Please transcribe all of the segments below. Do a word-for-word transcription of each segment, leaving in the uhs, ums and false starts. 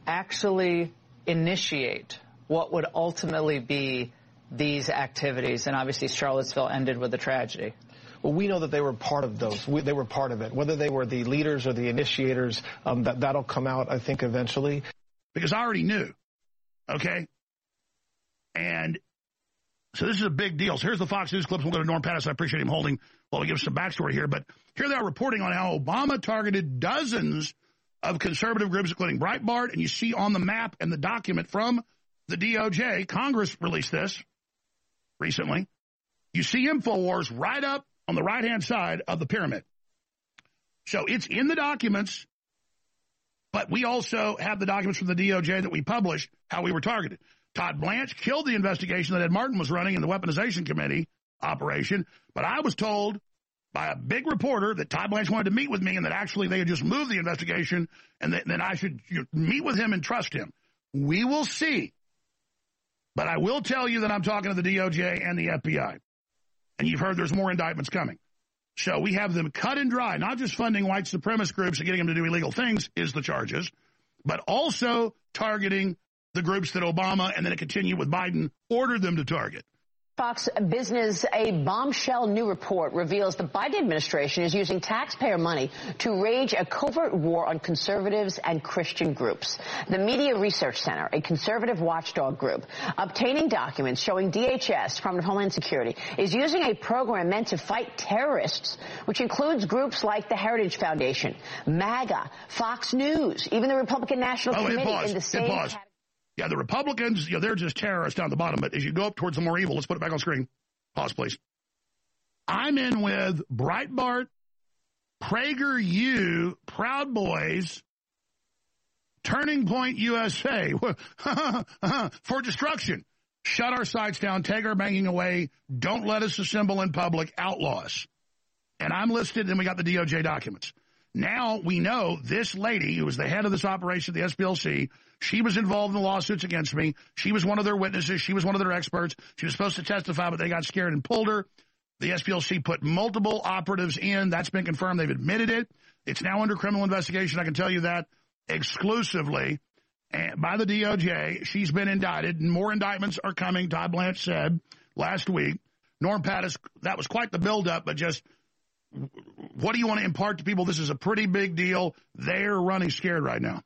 actually initiate what would ultimately be these activities? And obviously Charlottesville ended with a tragedy. Well, we know that they were part of those. We, they were part of it. Whether they were the leaders or the initiators, um, that, that'll come out, I think, eventually. Because I already knew, okay? And so this is a big deal. So here's the Fox News clips. We'll go to Norm Pattis. I appreciate him holding while we give some backstory here. But here they are reporting on how Obama targeted dozens of conservative groups, including Breitbart. And you see on the map and the document from the D O J, Congress released this recently. You see InfoWars right up on the right-hand side of the pyramid. So it's in the documents, but we also have the documents from the D O J that we published, how we were targeted. Todd Blanche killed the investigation that Ed Martin was running in the Weaponization Committee operation, but I was told by a big reporter that Todd Blanche wanted to meet with me and that actually they had just moved the investigation and that, that I should you know, meet with him and trust him. We will see. But I will tell you that I'm talking to the D O J and the F B I. And you've heard there's more indictments coming. So we have them cut and dry, not just funding white supremacist groups and getting them to do illegal things is the charges, but also targeting the groups that Obama, and then it continued with Biden, ordered them to target. Fox Business, a bombshell new report reveals the Biden administration is using taxpayer money to wage a covert war on conservatives and Christian groups. The Media Research Center, a conservative watchdog group, obtaining documents showing D H S, Department of Homeland Security, is using a program meant to fight terrorists, which includes groups like the Heritage Foundation, MAGA, Fox News, even the Republican National oh, Committee in the same category. Yeah, the Republicans, you know, they're just terrorists down the bottom. But as you go up towards the more evil, let's put it back on screen. Pause, please. I'm in with Breitbart, PragerU, Proud Boys, Turning Point U S A for destruction. Shut our sites down, take our banking away, don't let us assemble in public, outlaws. And I'm listed, and we got the D O J documents. Now we know this lady, who was the head of this operation, the S P L C, she was involved in the lawsuits against me. She was one of their witnesses. She was one of their experts. She was supposed to testify, but they got scared and pulled her. The S P L C put multiple operatives in. That's been confirmed. They've admitted it. It's now under criminal investigation. I can tell you that exclusively by the D O J. She's been indicted, and more indictments are coming, Todd Blanche said last week. Norm Pattis, that was quite the buildup, but just what do you want to impart to people? This is a pretty big deal. They're running scared right now.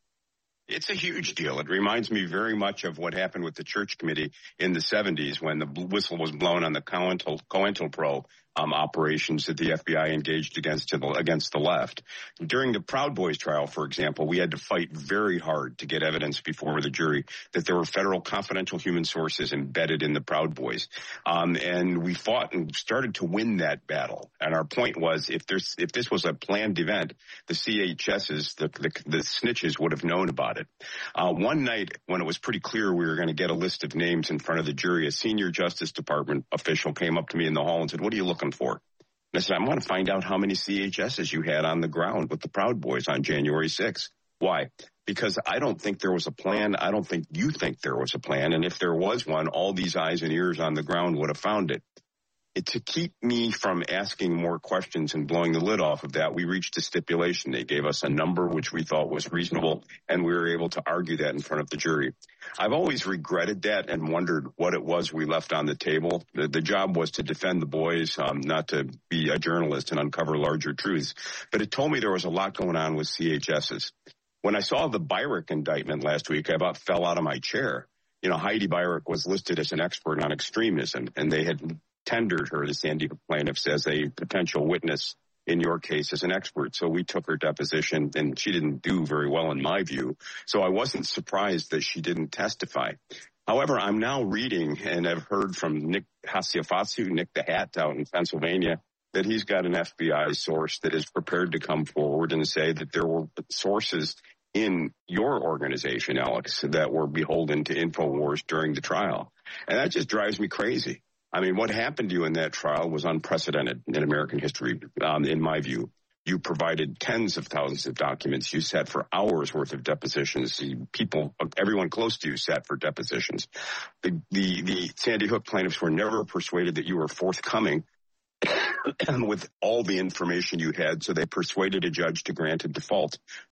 It's a huge deal. It reminds me very much of what happened with the Church Committee in the seventies when the whistle was blown on the COINTELPRO um, operations that the F B I engaged against against the left. During the Proud Boys trial, for example, we had to fight very hard to get evidence before the jury that there were federal confidential human sources embedded in the Proud Boys. Um, and we fought and started to win that battle. And our point was, if there's if this was a planned event, the C H Ss, the, the, the snitches, would have known about it. Uh, one night, when it was pretty clear we were going to get a list of names in front of the jury, a senior Justice Department official came up to me in the hall and said, "What are you looking for?" And I said, "I want to find out how many C H Ss you had on the ground with the Proud Boys on January sixth. Why? Because I don't think there was a plan. I don't think you think there was a plan. And if there was one, all these eyes and ears on the ground would have found it. It, to keep me from asking more questions and blowing the lid off of that, we reached a stipulation. They gave us a number which we thought was reasonable, and we were able to argue that in front of the jury. I've always regretted that and wondered what it was we left on the table. The, the job was to defend the boys, um, not to be a journalist and uncover larger truths. But it told me there was a lot going on with C H Ss. When I saw the Byrick indictment last week, I about fell out of my chair. You know, Heidi Byrick was listed as an expert on extremism, and they had tendered her, the Sandy Hook plaintiffs, as a potential witness in your case as an expert. So we took her deposition, and she didn't do very well in my view. So I wasn't surprised that she didn't testify. However, I'm now reading, and I've heard from Nick Hasiafatsu, Nick the Hat out in Pennsylvania, that he's got an F B I source that is prepared to come forward and say that there were sources in your organization, Alex, that were beholden to InfoWars during the trial. And that just drives me crazy. I mean, what happened to you in that trial was unprecedented in American history, um, in my view. You provided tens of thousands of documents. You sat for hours worth of depositions. People, everyone close to you sat for depositions. The, the, the Sandy Hook plaintiffs were never persuaded that you were forthcoming with all the information you had, so they persuaded a judge to grant a default